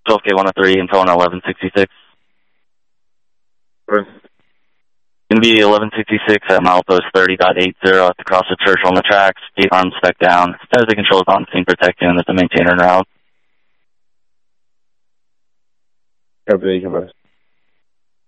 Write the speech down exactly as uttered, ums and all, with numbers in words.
twelve K one oh three, info on eleven sixty-six. Where? Going to be eleven sixty-six at milepost thirty point eight zero at the cross of Churchill on the tracks. Eight arms spec down. Status of control is on scene protecting and there's a maintainer en route. Copy, you can